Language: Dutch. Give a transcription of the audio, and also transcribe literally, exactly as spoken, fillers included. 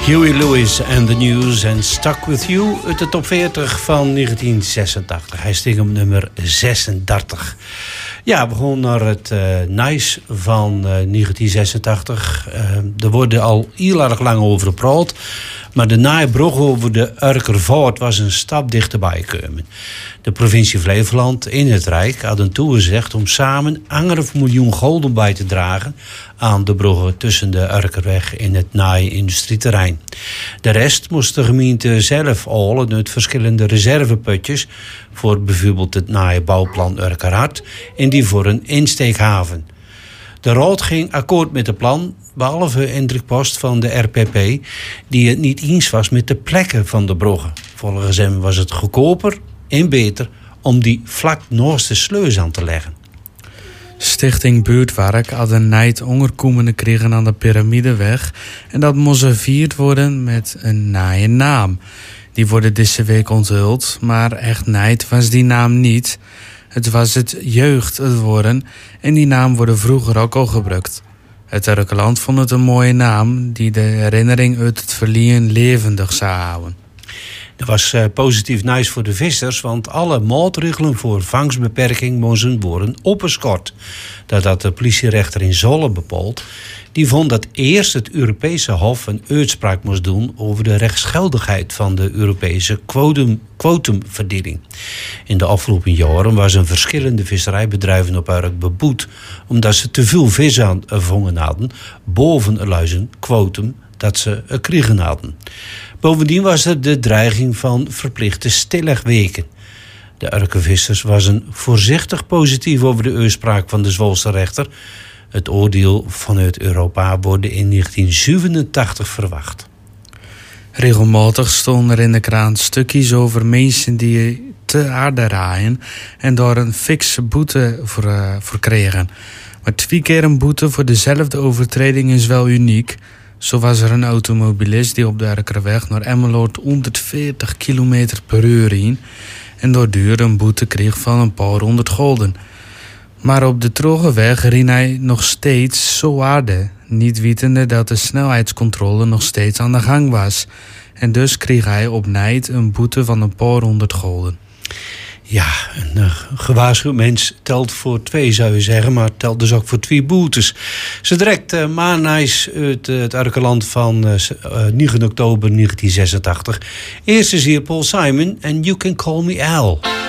Huey Lewis and the News en Stuck With You uit de top veertig van negentien zesentachtig. Hij steeg op nummer zesendertig. Ja, we gaan naar het uh, Nice van uh, negentien zesentachtig. Uh, er wordt al heel erg lang over gepraat. Maar de naaibrug over de Urkervoort was een stap dichterbij gekomen. De provincie Flevoland in het Rijk hadden toegezegd om samen anderhalf miljoen gulden bij te dragen aan de bruggen tussen de Urkerweg en het naai-industrieterrein. De rest moest de gemeente zelf halen uit verschillende reserveputjes voor bijvoorbeeld het naai-bouwplan Urkerhart en die voor een insteekhaven. De raad ging akkoord met het plan, behalve indrukpost van de R P P, die het niet eens was met de plekken van de bruggen. Volgens hem was het goedkoper en beter om die vlak naast de sleus aan te leggen. Stichting Buurtwerk had een nijd onderkomen gekregen aan de Pyramideweg en dat moest gevierd worden met een naaie naam. Die worden deze week onthuld, maar echt nijd was die naam niet. Het was het jeugd het worden en die naam wordt vroeger ook al gebruikt. Het Urkerland vond het een mooie naam die de herinnering uit het verleden levendig zou houden. Dat was uh, positief nice voor de vissers, want alle maatregelen voor vangstbeperking moesten worden opgeschort. Dat had de politierechter in Zwolle bepaald. Die vond dat eerst het Europese Hof een uitspraak moest doen over de rechtsgeldigheid van de Europese quotum, quotumverdeling. In de afgelopen jaren was een verschillende visserijbedrijven op Urk beboet omdat ze te veel vis aan vangen hadden boven een luizen quotum dat ze gekregen hadden. Bovendien was er de dreiging van verplichte stillegweken. De Urkervissers waren voorzichtig positief over de uitspraak van de Zwolse rechter. Het oordeel vanuit Europa wordt in negentien zevenentachtig verwacht. Regelmatig stonden er in de kraan stukjes over mensen die te hard rijden en daar een fikse boete voor, uh, voor kregen. Maar twee keer een boete voor dezelfde overtreding is wel uniek. Zo was er een automobilist die op de Urkerweg naar Emmeloord honderdveertig kilometer per uur heen en daardoor een boete kreeg van een paar honderd gulden. Maar op de terugweg reed hij nog steeds zo hard, niet wetende dat de snelheidscontrole nog steeds aan de gang was. En dus kreeg hij op nijd een boete van een paar honderd gulden. Ja, een uh, gewaarschuwd mens telt voor twee, zou je zeggen, maar telt dus ook voor twee boetes. Ze direct uh, maanijs uit uh, het Urkerland van uh, negen oktober negentien zesentachtig. Eerst is hier Paul Simon en You Can Call Me Al.